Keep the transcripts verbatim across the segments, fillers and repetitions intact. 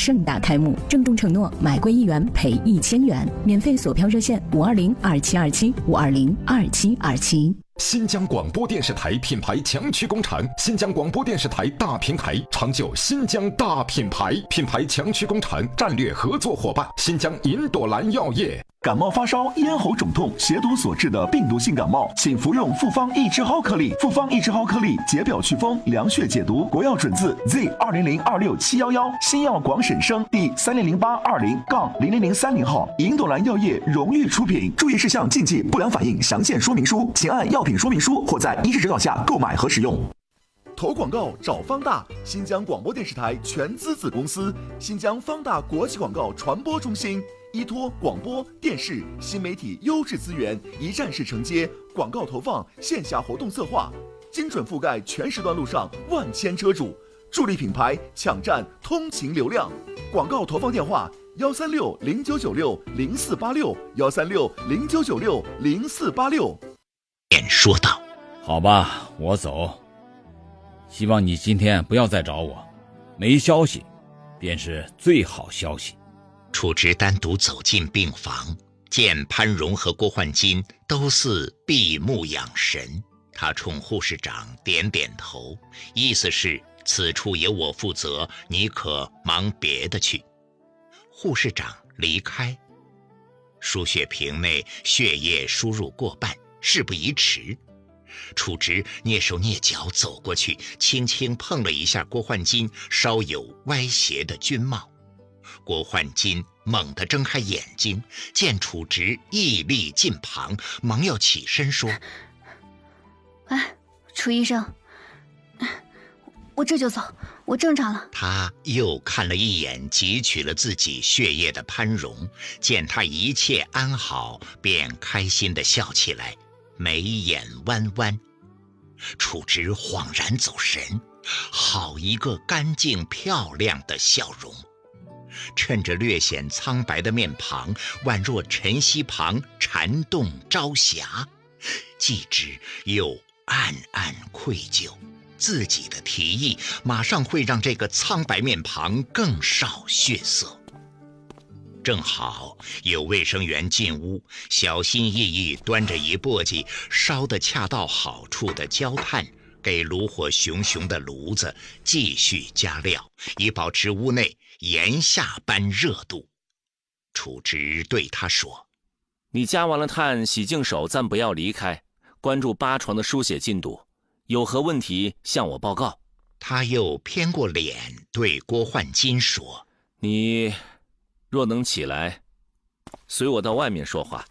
盛大开幕，郑重承诺买贵一元赔一千元，免费索票热线五二零二七二七五二零二七二七。 新疆广播电视台品牌强驱工厂，新疆广播电视台大平台，长久新疆大品牌，品牌强驱工厂战略合作伙伴，新疆银朵兰药业。 感冒发烧、咽喉肿痛、血毒所致的病毒性感冒，请服用复方益智蒿颗粒。复方益智蒿颗粒解表祛风、凉血解毒，国药准字 Z 二零零二六七幺幺，新药广审生第三零零八二零杠零零零三零号，银朵兰药业荣誉出品。注意事项、禁忌、不良反应详见说明书，请按药品说明书或在医师指导下购买和使用。投广告找方大，新疆广播电视台全资子公司，新疆方大国际广告传播中心。依托广播电视新媒体优质资源，一站式承接广告投放、线下活动策划，精准覆盖全时段路上万千车主，助力品牌抢占通勤流量。广告投放电话：幺三六零九九六零四八六，幺三六零九九六零四八六。 便说道：“ 好吧，我走。希望你今天不要再找我，没消息，便是最好消息。” 楚直单独走进病房，见潘荣和郭焕金都似闭目养神，他冲护士长点点头，意思是此处由我负责，你可忙别的去。护士长离开，输血瓶内血液输入过半，事不宜迟。楚直蹑手蹑脚走过去，轻轻碰了一下郭焕金稍有歪斜的军帽。郭焕金猛地睁开眼睛，见楚直毅力近旁，忙要起身说：“ 哎，楚医生，我这就走，我正常了。” 他又看了一眼汲取了自己血液的潘荣，见他一切安好，便开心地笑起来，眉眼弯弯。楚直恍然走神，好一个干净漂亮的笑容。趁着略显苍白的面庞，宛若晨曦旁禅洞朝霞，继之又暗暗愧疚，自己的提议马上会让这个苍白面庞更少血色。正好有卫生员进屋，小心翼翼端着一簸箕烧得恰到好处的焦炭，给炉火熊熊的炉子继续加料，以保持屋内炎夏般热度。楚直对他说：“ 你加完了炭，洗净手，暂不要离开，关注八床的输血进度，有何问题向我报告。” 他又偏过脸对郭焕金说：“ 你若能起来，随我到外面说话。”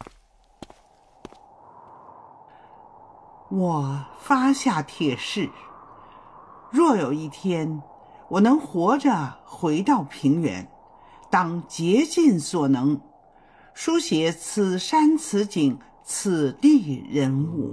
我发下铁誓，若有一天我能活着回到平原，当竭尽所能书写此山此景此地人物。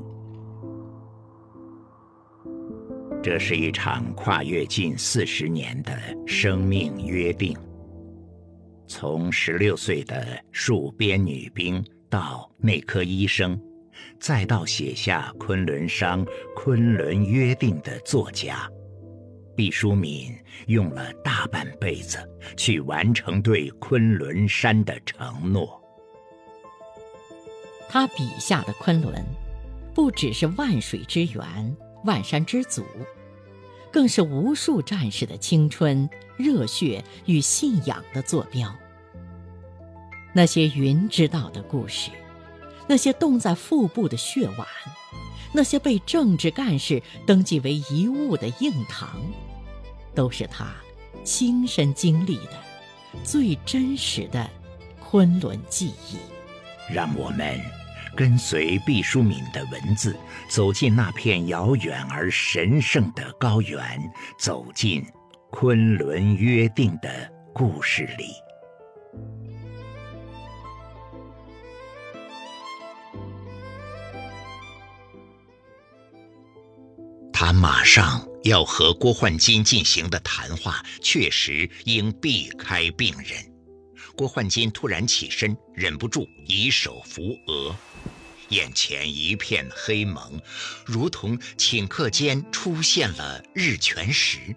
这是一场跨越近四十年的生命约定。从十六岁的戍边女兵到内科医生，再到写下《昆仑商》《昆仑约定》的作家，毕淑敏用了大半辈子去完成对昆仑山的承诺。 他笔下的昆仑，不只是万水之源、万山之祖，更是无数战士的青春、热血与信仰的坐标。那些云知道的故事，那些冻在腹部的血碗，那些被政治干事登记为遗物的硬糖，都是他亲身经历的最真实的昆仑记忆。 让我们跟随毕淑敏的文字，走进那片遥远而神圣的高原，走进昆仑约定的故事里。他马上要和郭焕金进行的谈话，确实应避开病人。郭焕金突然起身，忍不住以手扶额，眼前一片黑蒙，如同顷刻间出现了日全食。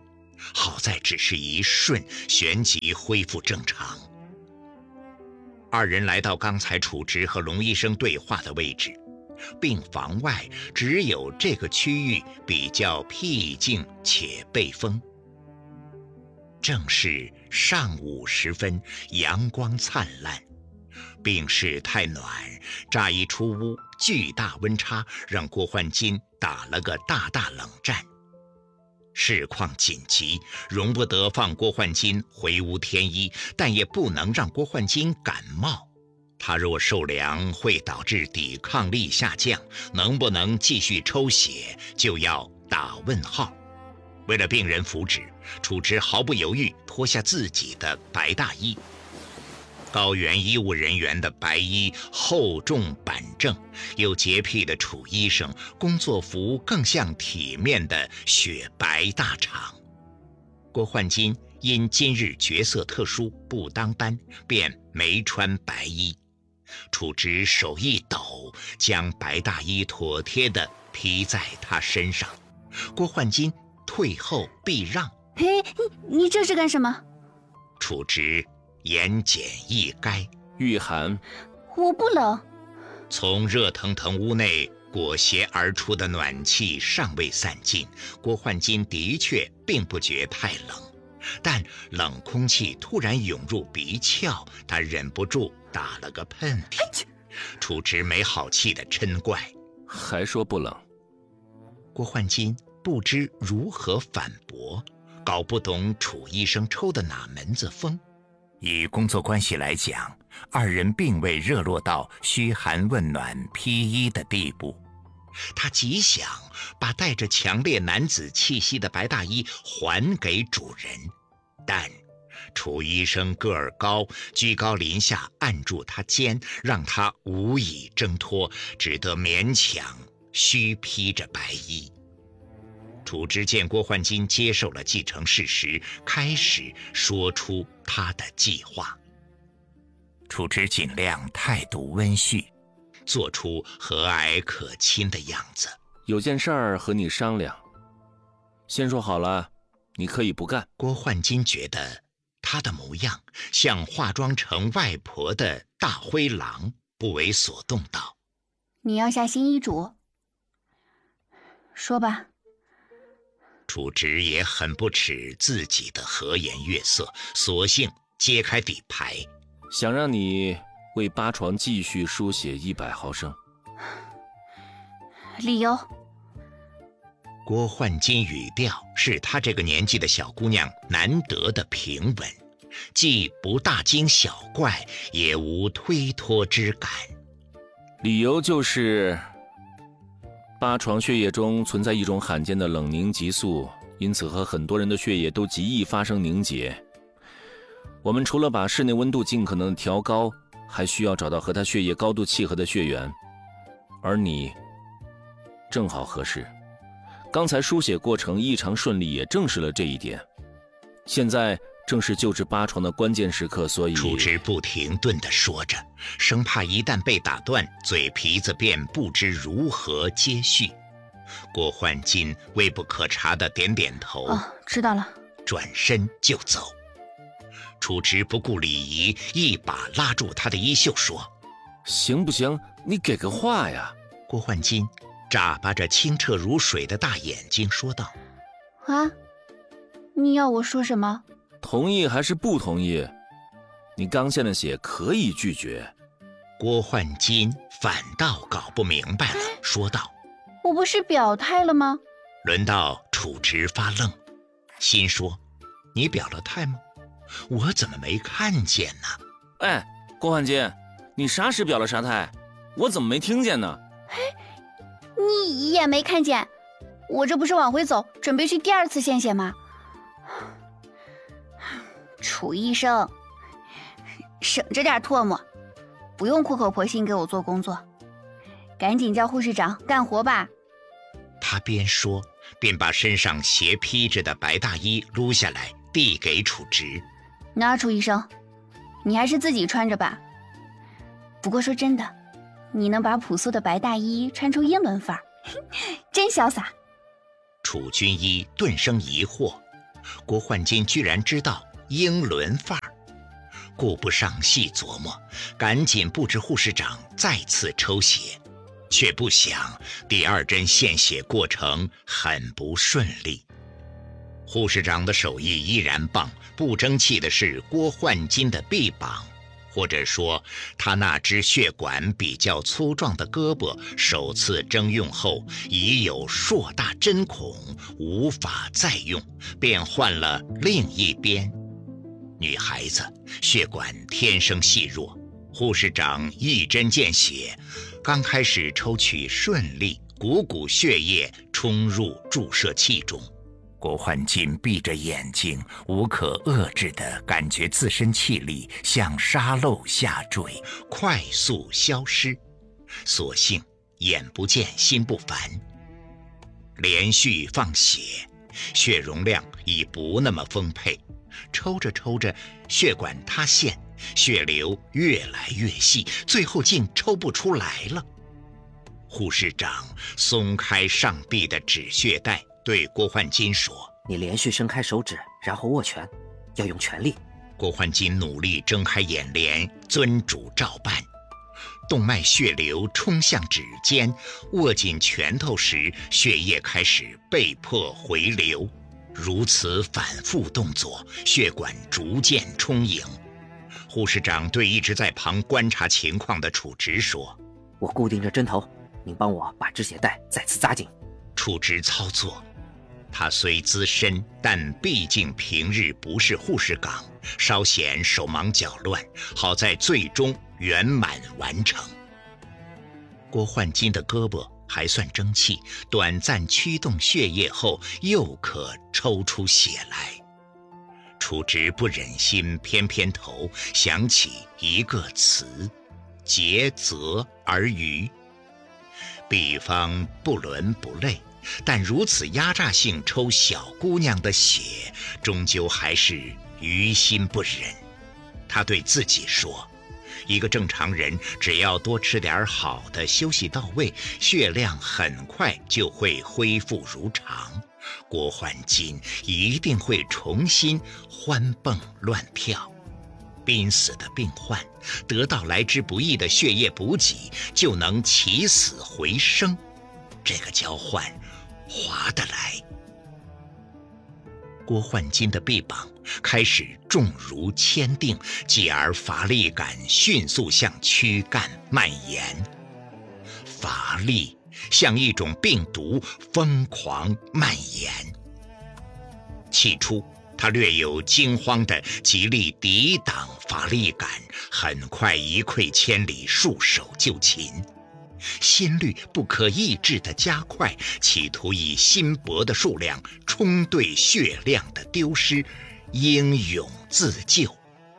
好在只是一瞬，旋即恢复正常。二人来到刚才楚直和龙医生对话的位置，病房外只有这个区域比较僻静且背风。正是上午时分，阳光灿烂。病室太暖，乍一出屋，巨大温差让郭焕金打了个大大冷战。事况紧急，容不得放郭焕金回屋添衣，但也不能让郭焕金感冒。他若受凉，会导致抵抗力下降，能不能继续抽血，就要打问号。为了病人福祉，楚直毫不犹豫脱下自己的白大衣。高原医务人员的白衣厚重板正，有洁癖的楚医生工作服更像体面的雪白大氅。郭焕金因今日角色特殊不当班，便没穿白衣。楚直手一抖，将白大衣妥帖地披在他身上。郭焕金退后避让。 嘿，你这是干什么？ 楚直言简意赅， 御寒。 我不冷。 从热腾腾屋内裹挟而出的暖气尚未散尽，郭焕金的确并不觉太冷，但冷空气突然涌入鼻窍，他忍不住打了个喷嚏。楚直没好气地嗔怪：“ 还说不冷？” 郭焕金不知如何反驳，搞不懂楚医生抽的哪门子风。以工作关系来讲，二人并未热络到嘘寒问暖披衣的地步。他极想把带着强烈男子气息的白大衣还给主人，但楚医生个儿高，居高临下按住他肩，让他无以挣脱，只得勉强虚披着白衣。楚直见郭焕金接受了既成事实，开始说出他的计划。楚直尽量态度温煦，做出和蔼可亲的样子。 有件事儿和你商量，先说好了，你可以不干。 郭焕金觉得他的模样像化妆成外婆的大灰狼，不为所动道：“ 你要下新医嘱，说吧。” 楚直也很不耻自己的和颜悦色，索性揭开底牌， 想让你为八床继续输血一百毫升。 理由？ 郭焕金语调是他这个年纪的小姑娘难得的平稳，既不大惊小怪，也无推脱之感。 理由就是八床血液中存在一种罕见的冷凝激素，因此和很多人的血液都极易发生凝结。我们除了把室内温度尽可能调高，还需要找到和他血液高度契合的血源，而你正好合适。刚才输血过程异常顺利，也证实了这一点。现在正是救治八床的关键时刻，所以楚直不停顿地说着，生怕一旦被打断，嘴皮子便不知如何接续。郭焕金微不可察地点点头：“ 哦，知道了。” 转身就走。楚直不顾礼仪，一把拉住他的衣袖说：“ 行不行？你给个话呀！” 郭焕金眨巴着清澈如水的大眼睛说道：“ 啊，你要我说什么？ 同意还是不同意？你刚献的血可以拒绝。” 郭焕金反倒搞不明白了，说道：“ 我不是表态了吗？” 轮到楚直发愣，心说：“你表了态吗？我怎么没看见呢？” 哎，郭焕金，你啥时表了啥态？我怎么没听见呢？ 你也没看见？我这不是往回走，准备去第二次献血吗？楚医生，省着点唾沫，不用苦口婆心给我做工作，赶紧叫护士长干活吧。 他边说便把身上斜披着的白大衣撸下来递给楚直。 那楚医生，你还是自己穿着吧。不过说真的，你能把朴素的白大衣穿出英伦范儿，真潇洒。 楚军医顿生疑惑：“ 郭焕金居然知道英伦范儿，顾不上细琢磨，赶紧布置护士长再次抽血，却不想第二针献血过程很不顺利。护士长的手艺依然棒，不争气的是郭焕金的臂膀，或者说他那只血管比较粗壮的胳膊，首次征用后已有硕大针孔，无法再用，便换了另一边。女孩子血管天生细弱，护士长一针见血，刚开始抽取顺利，股股血液冲入注射器中。郭焕金闭着眼睛，无可遏制地感觉自身气力向沙漏下坠，快速消失。所幸眼不见心不烦，连续放血，血容量已不那么丰沛，抽着抽着血管塌陷，血流越来越细，最后竟抽不出来了。护士长松开上臂的止血带，对郭焕金说： 你连续伸开手指，然后握拳，要用全力。 郭焕金努力睁开眼帘，遵嘱照办。动脉血流冲向指尖，握紧拳头时，血液开始被迫回流。如此反复动作，血管逐渐充盈。护士长对一直在旁观察情况的楚直说： 我固定着针头，您帮我把止血带再次扎紧。 楚直操作。他虽资深，但毕竟平日不是护士岗，稍显手忙脚乱，好在最终圆满完成。郭焕金的胳膊还算争气，短暂驱动血液后又可抽出血来。楚直不忍心偏偏头，想起一个词：竭泽而渔。比方不伦不类，但如此压榨性抽小姑娘的血，终究还是于心不忍。他对自己说，一个正常人只要多吃点好的，休息到位，血量很快就会恢复如常。郭焕金一定会重新欢蹦乱跳。濒死的病患得到来之不易的血液补给，就能起死回生，这个交换划得来。郭焕金的臂膀开始重如铅锭，继而乏力感迅速向躯干蔓延。乏力像一种病毒，疯狂蔓延。起初他略有惊慌地极力抵挡乏力感，很快一溃千里，束手就擒。心率不可抑制地加快，企图以心搏的数量冲对血量的丢失，英勇自救。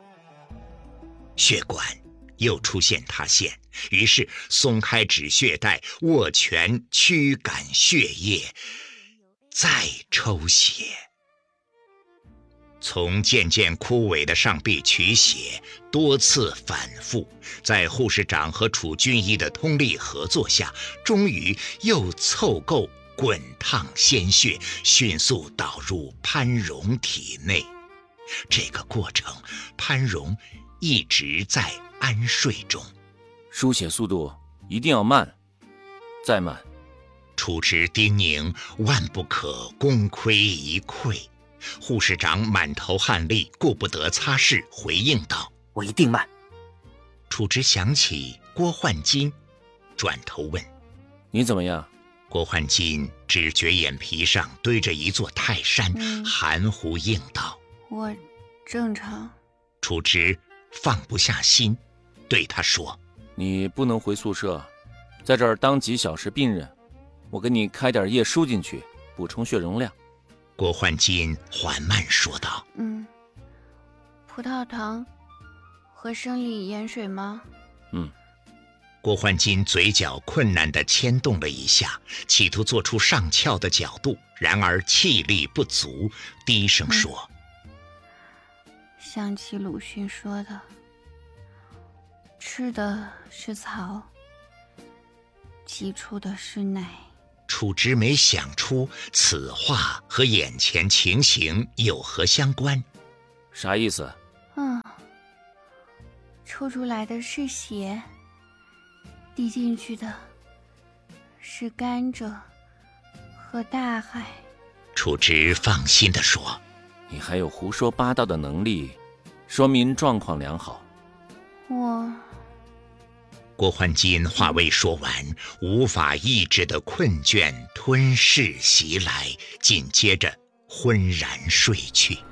血管又出现塌陷，于是松开止血带，握拳驱赶血液，再抽血。从渐渐枯萎的上臂取血，多次反复，在护士长和楚军医的通力合作下，终于又凑够滚烫鲜血，迅速导入潘荣体内。这个过程，潘荣一直在安睡中。 输血速度一定要慢，再慢。 楚直叮咛，万不可功亏一篑。护士长满头汗粒，顾不得擦拭，回应道： 我一定慢。 楚直想起郭焕金，转头问： 你怎么样？ 郭焕金只觉眼皮上堆着一座泰山，嗯、含糊应道： 我正常。 楚直放不下心，对他说： 你不能回宿舍，在这儿当几小时病人，我给你开点液输进去，补充血容量。 郭焕金缓慢说道： 嗯，葡萄糖和生理盐水吗？ 嗯。 郭焕金嘴角困难地牵动了一下，企图做出上翘的角度，然而气力不足，低声说： 嗯、想起鲁迅说的，吃的是草，挤出的是奶。 楚楚直没想出此话和眼前情形有何相关。 啥意思？ 嗯，抽出来的是血，滴进去的是甘蔗和大海。 楚直放心地说： 你还有胡说八道的能力，说明状况良好。 我…… 郭焕金话未说完，无法抑制的困倦吞噬袭来，紧接着昏然睡去。